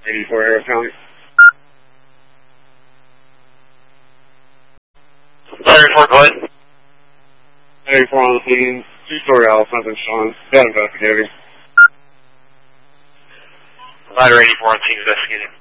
84 Harris County. Ladder 84, go ahead. 84 on the scene. Two-story house, nothing shown. Dead investigating. Ladder 84 on scene investigating.